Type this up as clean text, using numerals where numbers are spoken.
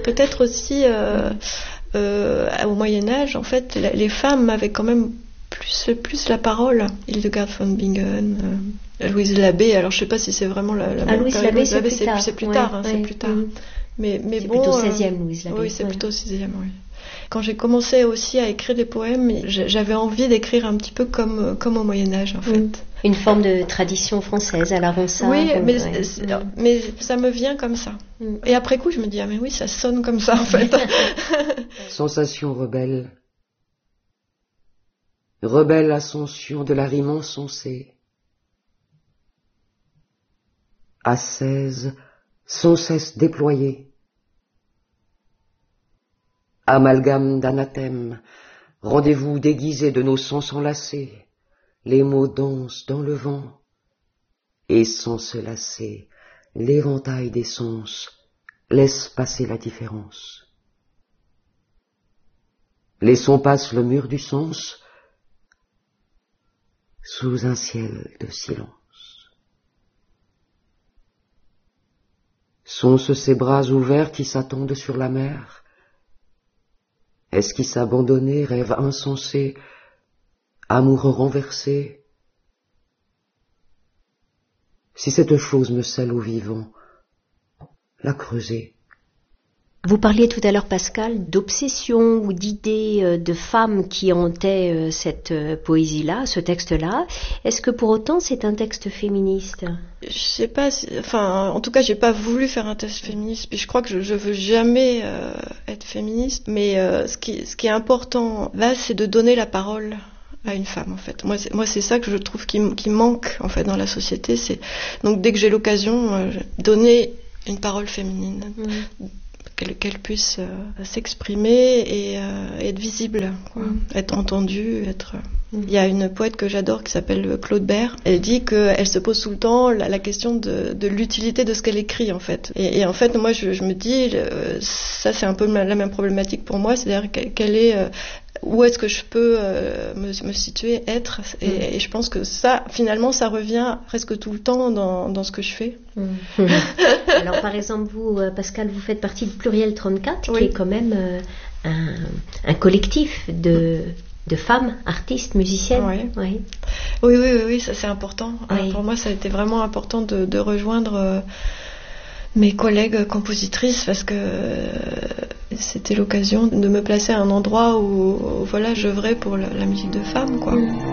peut-être aussi au Moyen-Âge, en fait, les femmes avaient quand même plus la parole. Hildegard von Bingen, Louise Labbé, alors je ne sais pas si c'est vraiment la même Louise période. Labbé, c'est plus tard. C'est plus tard. Mais c'est bon, plutôt 16e, Louise Labbé. Oui, c'est plutôt 6e, oui. Quand j'ai commencé aussi à écrire des poèmes, j'avais envie d'écrire un petit peu comme au Moyen-Âge, en fait. Une forme de tradition française à la Ronsard. Oui, mais ça me vient comme ça. Et après coup, je me dis, ah mais oui, ça sonne comme ça, en fait. Sensation rebelle. Rebelle ascension de la rime encensée. Ascèse sans cesse déployée. Amalgame d'anathèmes, rendez-vous déguisé de nos sens enlacés, les mots dansent dans le vent, et sans se lasser, l'éventail des sens laisse passer la différence. Les sons passent le mur du sens, sous un ciel de silence. Sont-ce ces bras ouverts qui s'attendent sur la mer? Esquisse abandonnée, rêve insensé, amour renversé? Si cette chose me scelle au vivant, la creuser. Vous parliez tout à l'heure, Pascal, d'obsession ou d'idées de femmes qui hantaient cette poésie-là, ce texte-là. Est-ce que pour autant c'est un texte féministe? Je sais pas, en tout cas, j'ai pas voulu faire un texte féministe. Puis je crois que je veux jamais être féministe. Mais ce qui est important là, c'est de donner la parole à une femme, en fait. Moi, c'est ça que je trouve qui manque en fait dans la société. C'est donc dès que j'ai l'occasion, donner une parole féminine. Qu'elle puisse s'exprimer et être visible, être entendue, Il y a une poète que j'adore qui s'appelle Claude Bert. Elle dit qu'elle se pose tout le temps la question de l'utilité de ce qu'elle écrit, en fait. Et en fait, moi, je me dis, ça c'est un peu la même problématique pour moi, c'est-à-dire où est-ce que je peux me situer, être, et je pense que ça, finalement, ça revient presque tout le temps dans ce que je fais. Alors, par exemple, vous, Pascal, vous faites partie de Pluriel 34, qui est quand même un collectif de femmes, artistes, musiciennes. Oui, ça c'est important. Pour moi, ça a été vraiment important de rejoindre mes collègues compositrices parce que c'était l'occasion de me placer à un endroit où j'œuvrais pour la musique de femmes, quoi.